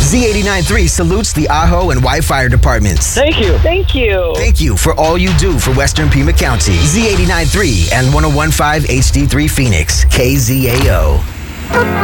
Z89.3 salutes the Ajo and White Fire Departments. Thank you. Thank you. Thank you for all you do for Western Pima County. Z89.3 and 101.5 HD3 Phoenix, KZAO.